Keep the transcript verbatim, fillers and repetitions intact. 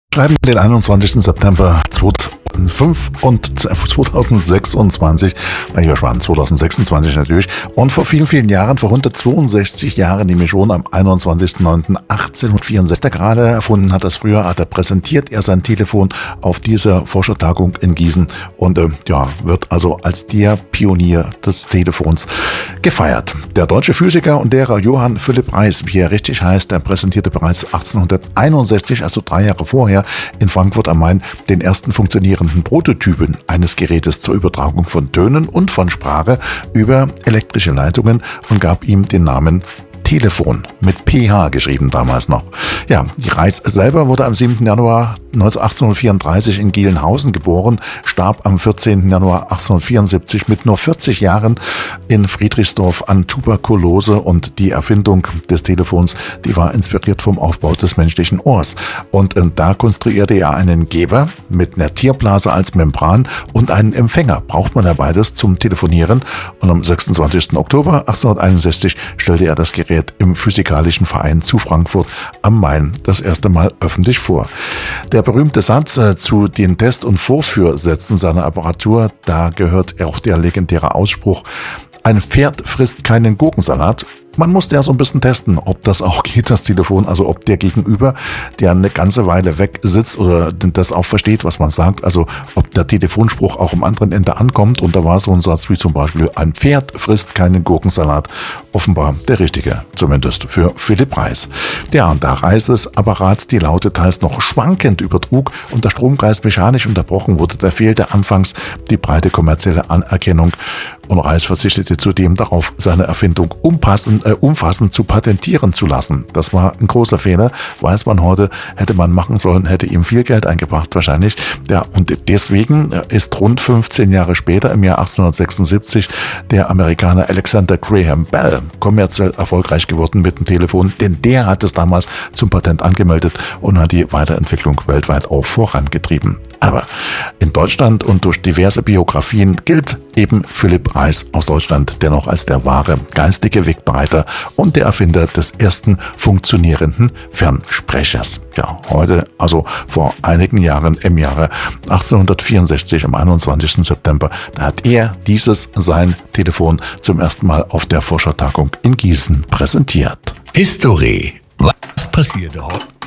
Schreiben den einundzwanzigsten September zweitausendfünf und zweitausendsechsundzwanzig, na hier waren zweitausendsechsundzwanzig natürlich, und vor vielen, vielen Jahren, vor hundertzweiundsechzig Jahren, nämlich schon am einundzwanzigsten neunten achtzehnhundertvierundsechzig, der gerade erfunden hat, das früher hat er präsentiert, er sein Telefon auf dieser Forschertagung in Gießen und äh, ja, wird also als der Pionier des Telefons gefeiert. Der deutsche Physiker und Lehrer Johann Philipp Reis, wie er richtig heißt, der präsentierte bereits achtzehnhunderteinundsechzig, also drei Jahre vorher, in Frankfurt am Main den ersten funktionierenden Prototypen eines Gerätes zur Übertragung von Tönen und von Sprache über elektrische Leitungen und gab ihm den Namen Telefon, mit P H geschrieben damals noch. Ja, Reis selber wurde am siebten Januar achtzehnhundertvierunddreißig in Gelnhausen geboren, starb am vierzehnten Januar achtzehnhundertvierundsiebzig mit nur vierzig Jahren in Friedrichsdorf an Tuberkulose, und die Erfindung des Telefons, die war inspiriert vom Aufbau des menschlichen Ohrs. Und äh, da konstruierte er einen Geber mit einer Tierblase als Membran und einen Empfänger. Braucht man ja beides zum Telefonieren. Und am sechsundzwanzigsten Oktober achtzehnhunderteinundsechzig stellte er das Gerät im Physikalischen Verein zu Frankfurt am Main das erste Mal öffentlich vor. Der berühmte Satz äh, zu den Test- und Vorführsätzen seiner Apparatur, da gehört auch der legendäre Ausspruch: Ein Pferd frisst keinen Gurkensalat. Man musste ja so ein bisschen testen, ob das auch geht, das Telefon, also ob der Gegenüber, der eine ganze Weile weg sitzt oder das auch versteht, was man sagt, also ob der Telefonspruch auch am anderen Ende ankommt. Und da war so ein Satz wie zum Beispiel: Ein Pferd frisst keinen Gurkensalat. Offenbar der richtige, zumindest für Philipp Reis. Der und der Reis des Apparats die Laute teils noch schwankend übertrug und der Stromkreis mechanisch unterbrochen wurde. Da fehlte anfangs die breite kommerzielle Anerkennung, und Reis verzichtete zudem darauf, seine Erfindung umfassend, äh, umfassend zu patentieren zu lassen. Das war ein großer Fehler, weiß man heute, hätte man machen sollen, hätte ihm viel Geld eingebracht wahrscheinlich. Ja, und deswegen ist rund fünfzehn Jahre später, im Jahr achtzehnhundertsechsundsiebzig, der Amerikaner Alexander Graham Bell kommerziell erfolgreich geworden mit dem Telefon, denn der hat es damals zum Patent angemeldet und hat die Weiterentwicklung weltweit auch vorangetrieben. Aber in Deutschland und durch diverse Biografien gilt eben Philipp Reis aus Deutschland dennoch als der wahre geistige Wegbereiter und der Erfinder des ersten funktionierenden Fernsprechers. Ja, heute, also vor einigen Jahren, im Jahre achtzehnhundertvierundsechzig, am einundzwanzigsten September, da hat er dieses, sein Telefon, zum ersten Mal auf der Forschertagung in Gießen präsentiert. History. Was passierte heute?